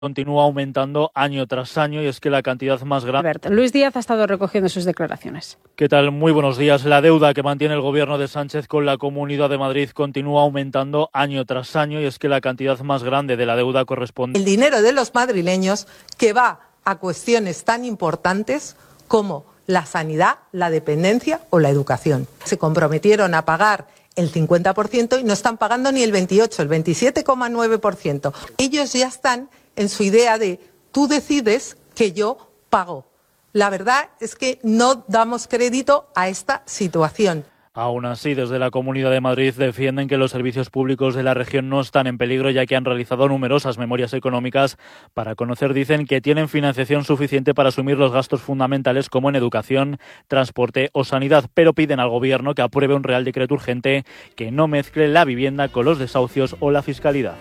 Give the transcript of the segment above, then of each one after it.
continúa aumentando año tras año y es que la cantidad más grande... Luis Díaz ha estado recogiendo sus declaraciones. ¿Qué tal? Muy buenos días. La deuda que mantiene el gobierno de Sánchez con la Comunidad de Madrid continúa aumentando año tras año y es que la cantidad más grande de la deuda corresponde... El dinero de los madrileños que va a cuestiones tan importantes como la sanidad, la dependencia o la educación. Se comprometieron a pagar el 50% y no están pagando ni el 28%, el 27,9%. Ellos ya están en su idea de tú decides que yo pago. La verdad es que no damos crédito a esta situación. Aún así, desde la Comunidad de Madrid defienden que los servicios públicos de la región no están en peligro, ya que han realizado numerosas memorias económicas para conocer, dicen, que tienen financiación suficiente para asumir los gastos fundamentales como en educación, transporte o sanidad, pero piden al Gobierno que apruebe un Real Decreto urgente que no mezcle la vivienda con los desahucios o la fiscalidad.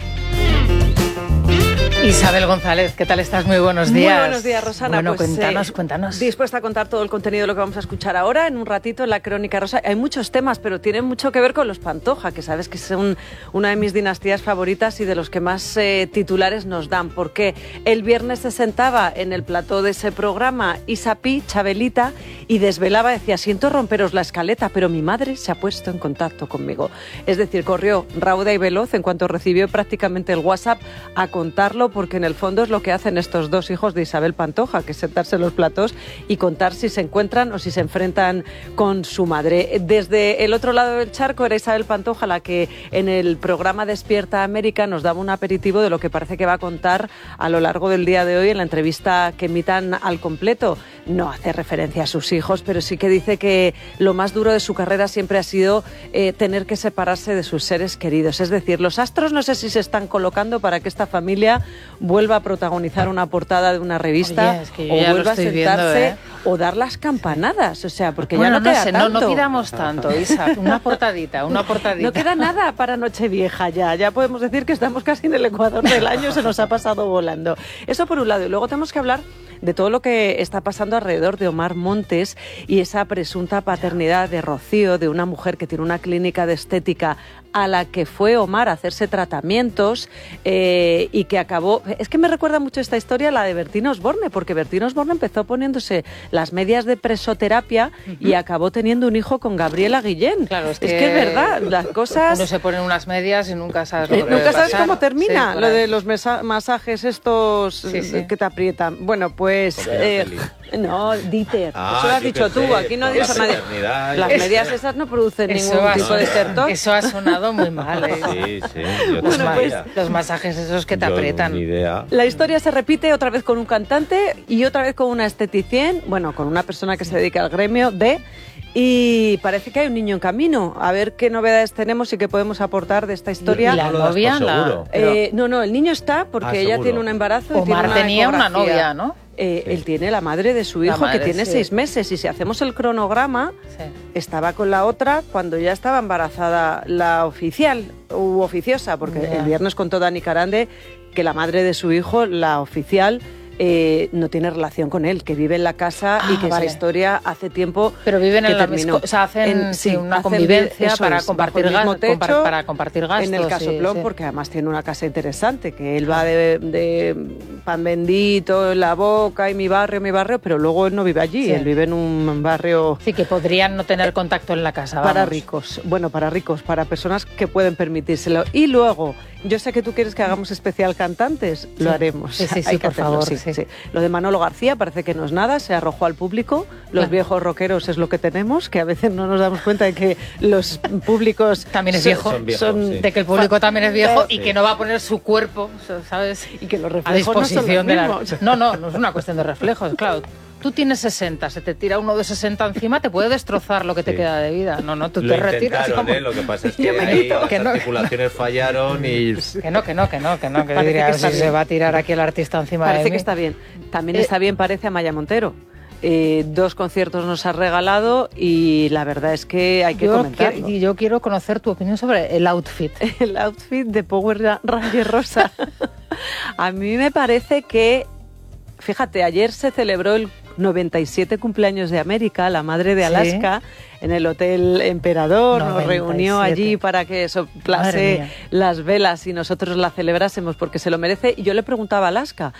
Isabel González, ¿qué tal estás? Muy buenos días. Muy buenos días, Rosana. Bueno, pues, cuéntanos. Dispuesta a contar todo el contenido de lo que vamos a escuchar ahora, en un ratito, en la Crónica Rosa. Hay muchos temas, pero tienen mucho que ver con los Pantoja, que sabes que son una de mis dinastías favoritas y de los que más titulares nos dan. Porque el viernes se sentaba en el plató de ese programa Isa Pi, Chabelita, y desvelaba, decía, siento romperos la escaleta, pero mi madre se ha puesto en contacto conmigo. Es decir, corrió rauda y veloz en cuanto recibió prácticamente el WhatsApp a contarlo, porque en el fondo es lo que hacen estos dos hijos de Isabel Pantoja, que es sentarse en los platós y contar si se encuentran o si se enfrentan con su madre. Desde el otro lado del charco era Isabel Pantoja la que en el programa Despierta América nos daba un aperitivo de lo que parece que va a contar a lo largo del día de hoy en la entrevista que emitan al completo. No hace referencia a sus hijos, pero sí que dice que lo más duro de su carrera siempre ha sido tener que separarse de sus seres queridos. Es decir, los astros no sé si se están colocando para que esta familia vuelva a protagonizar una portada de una revista. Oye, es que o vuelva a sentarse viendo, o dar las campanadas, o sea, porque bueno, ya no queda tanto. No pidamos tanto, Isa, una portadita. No queda nada para Nochevieja ya podemos decir que estamos casi en el ecuador del año, se nos ha pasado volando. Eso por un lado, y luego tenemos que hablar de todo lo que está pasando alrededor de Omar Montes y esa presunta paternidad de Rocío, de una mujer que tiene una clínica de estética a la que fue Omar a hacerse tratamientos y que acabó... Es que me recuerda mucho esta historia a la de Bertín Osborne, porque Bertín Osborne empezó poniéndose las medias de presoterapia y acabó teniendo un hijo con Gabriela Guillén. Claro, es que es verdad, las cosas... Uno se pone unas medias y nunca sabes lo que nunca sabes pasar. cómo termina, sí, lo de los masajes estos que te aprietan. Bueno, pues... no, Dieter, eso lo has dicho tú, aquí no ha dicho nadie. Las medias esas no producen ningún tipo de estertor. Eso ha sonado muy mal, ¿eh? Sí, los masajes esos que te aprietan. Ni idea. La historia se repite otra vez con un cantante y otra vez con una esteticien, bueno, con una persona que se dedica al gremio y parece que hay un niño en camino. A ver qué novedades tenemos y qué podemos aportar de esta historia. ¿Y la novia? No, el niño está porque ella tiene un embarazo. Omar tenía una novia, ¿no? Él tiene la madre de su hijo, que tiene 6 meses, y si hacemos el cronograma, estaba con la otra cuando ya estaba embarazada la oficial u oficiosa, porque el viernes contó Dani Carande que la madre de su hijo, la oficial, no tiene relación con él, que vive en la casa y que esa historia hace tiempo. Pero viven en la misma, o sea, hacen una convivencia para compartir para compartir gastos. En el Casoplón, porque además tiene una casa interesante, que él va de pan bendito en la boca y mi barrio, pero luego él no vive allí, él vive en un barrio... Sí, que podrían no tener contacto en la casa, para ricos, para personas que pueden permitírselo. Y luego, yo sé que tú quieres que hagamos especial cantantes, lo haremos. Sí, por favor. Sí. Lo de Manolo García parece que no es nada, se arrojó al público. Los viejos rockeros es lo que tenemos, que a veces no nos damos cuenta de que los públicos también es viejo, de que el público también es viejo y que no va a poner su cuerpo, ¿sabes? Y que los a reflejos disposición no son los de la... No es una cuestión de reflejos, claro. Tú tienes 60, se te tira uno de 60 encima, te puede destrozar lo que te queda de vida. No, tú te retiras. Lo que pasa es que ahí las articulaciones fallaron y... Que diría, si se va a tirar aquí el artista encima de mí. Parece que está bien. También está bien, parece, Amaya Montero. 2 conciertos nos ha regalado y la verdad es que hay que comentarlo. Yo quiero conocer tu opinión sobre el outfit. El outfit de Power Ranger Rosa. A mí me parece que... Fíjate, ayer se celebró el 97 cumpleaños de América, la madre de Alaska, en el Hotel Emperador, 97. Nos reunió allí para que soplase las velas y nosotros la celebrásemos porque se lo merece. Y yo le preguntaba a Alaska,